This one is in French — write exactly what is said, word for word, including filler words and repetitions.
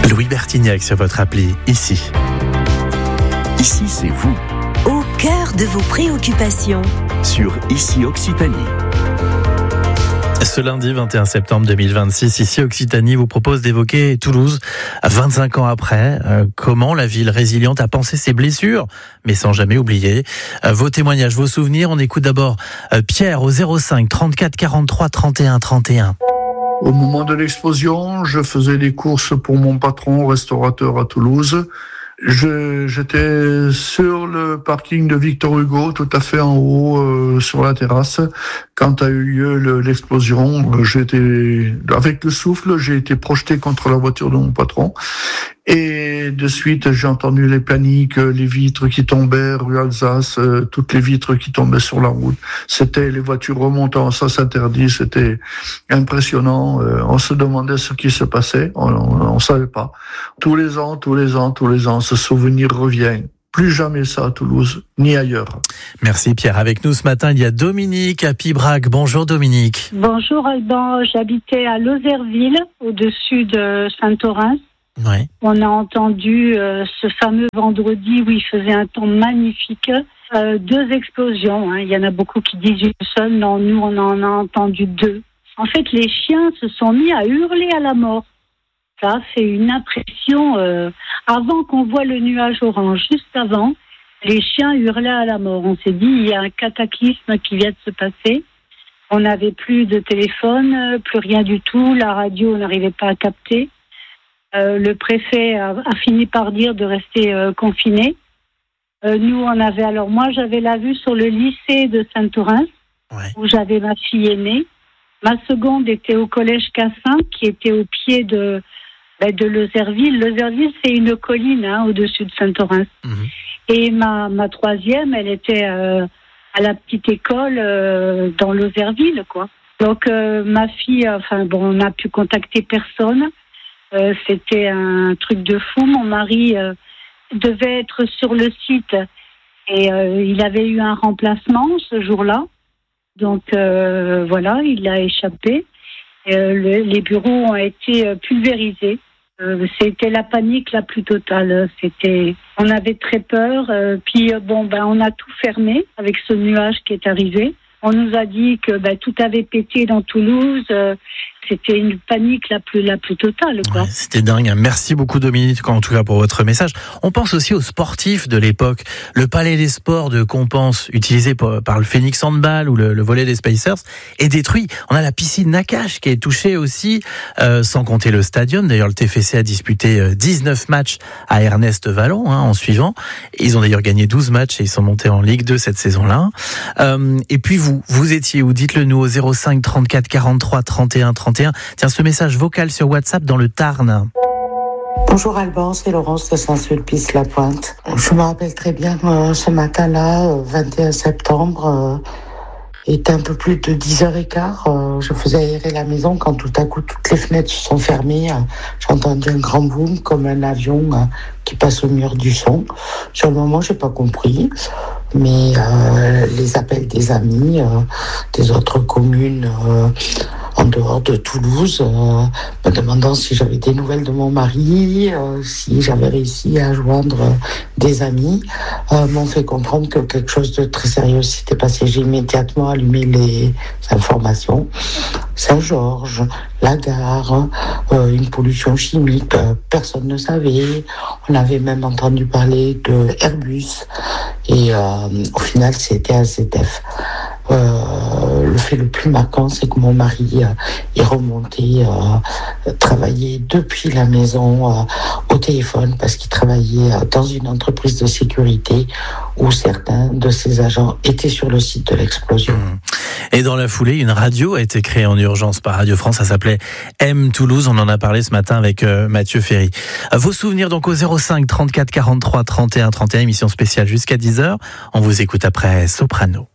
Louis Bertignac sur votre appli, ici. Ici, c'est vous. Au cœur de vos préoccupations. Sur Ici Occitanie. Ce lundi vingt et un septembre deux mille vingt-six, Ici Occitanie vous propose d'évoquer Toulouse, vingt-cinq ans après. Euh, comment la ville résiliente a pensé ses blessures, mais sans jamais oublier. Euh, vos témoignages, vos souvenirs, on écoute d'abord euh, Pierre au zéro cinq trente-quatre quarante-trois trente et un trente et un. Au moment de l'explosion, je faisais des courses pour mon patron, restaurateur à Toulouse. Je, j'étais sur le parking de Victor Hugo, tout à fait en haut, euh, sur la terrasse. Quand a eu lieu le, l'explosion, euh, j'étais, avec le souffle, j'ai été projeté contre la voiture de mon patron. Et de suite, j'ai entendu les paniques, les vitres qui tombaient, rue Alsace, euh, toutes les vitres qui tombaient sur la route. C'était les voitures remontant, ça s'interdit, c'était impressionnant. Euh, on se demandait ce qui se passait, on, on, on savait pas. Tous les ans, tous les ans, tous les ans, ce souvenir revient. Plus jamais ça à Toulouse, ni ailleurs. Merci Pierre. Avec nous ce matin, il y a Dominique à Pibrac. Bonjour Dominique. Bonjour Alban, j'habitais à Lozerville, au-dessus de Saint-Orens. Ouais. On a entendu euh, ce fameux vendredi où il faisait un temps magnifique, euh, deux explosions. Hein. Il y en a beaucoup qui disent une seule, non, nous on en a entendu deux. En fait, les chiens se sont mis à hurler à la mort. Ça, c'est une impression. Euh, avant qu'on voit le nuage orange, juste avant, les chiens hurlaient à la mort. On s'est dit, il y a un cataclysme qui vient de se passer. On n'avait plus de téléphone, plus rien du tout. La radio, on n'arrivait pas à capter. Euh, le préfet a, a fini par dire de rester euh, confiné. Euh, nous, on avait, alors moi, j'avais la vue sur le lycée de Saint-Orens, ouais, où j'avais ma fille aînée. Ma seconde était au collège Cassin, qui était au pied de, ben, de Lozerville. Lozerville, c'est une colline hein, au-dessus de Saint-Orens. Mmh. Et ma, ma troisième, elle était euh, à la petite école euh, dans Lozerville, quoi. Donc, euh, ma fille, enfin, bon, on n'a pu contacter personne. Euh, c'était un truc de fou. Mon mari euh, devait être sur le site et euh, il avait eu un remplacement ce jour-là. Donc euh, voilà, il a échappé. Euh, le, les bureaux ont été euh, pulvérisés. Euh, c'était la panique la plus totale. C'était, on avait très peur. Euh, puis euh, bon, ben on a tout fermé avec ce nuage qui est arrivé. On nous a dit que ben, tout avait pété dans Toulouse. Euh, C'était une panique la plus, la plus totale, quoi. Ouais, c'était dingue. Merci beaucoup, Dominique, en tout cas, pour votre message. On pense aussi aux sportifs de l'époque. Le Palais des Sports de Compense, utilisé par le Phoenix Handball ou le, le volley des Spacers, est détruit. On a la piscine Nakache qui est touchée aussi, euh, sans compter le stadium. D'ailleurs, le T F C a disputé dix-neuf matchs à Ernest Vallon, hein, en suivant. Ils ont d'ailleurs gagné douze matchs et ils sont montés en Ligue deux cette saison-là. Euh, et puis vous, vous étiez où? Dites-le nous au zéro cinq trente-quatre quarante-trois trente et un trente et un. Tiens, ce message vocal sur WhatsApp dans le Tarn. Bonjour Alban, c'est Laurence de Saint-Sulpice-la-Pointe. Je me rappelle très bien euh, ce matin-là, vingt et un septembre, euh, il était un peu plus de dix heures quinze. Euh, je faisais aérer la maison quand tout à coup toutes les fenêtres se sont fermées. Euh, j'ai entendu un grand boom comme un avion euh, qui passe au mur du son. Sur le moment, j'ai pas compris. Mais euh, les appels des amis, euh, des autres communes euh, en dehors de Toulouse, euh, me demandant si j'avais des nouvelles de mon mari, euh, si j'avais réussi à joindre euh, des amis, euh, m'ont fait comprendre que quelque chose de très sérieux s'était passé. J'ai immédiatement allumé les informations. Saint-Georges, la gare, euh, une pollution chimique, euh, personne ne savait. On avait même entendu parler de Airbus. Et euh, au final, c'était A Z F. Euh, le fait le plus marquant, c'est que mon mari euh, est remonté euh, travailler depuis la maison euh, au téléphone parce qu'il travaillait euh, dans une entreprise de sécurité où certains de ses agents étaient sur le site de l'explosion. Et dans la foulée, une radio a été créée en urgence par Radio France. Ça s'appelait M Toulouse. On en a parlé ce matin avec euh, Mathieu Ferry. Vos souvenirs donc au zéro cinq trente-quatre quarante-trois trente et un trente et un, émission spéciale jusqu'à dix heures. On vous écoute après Soprano.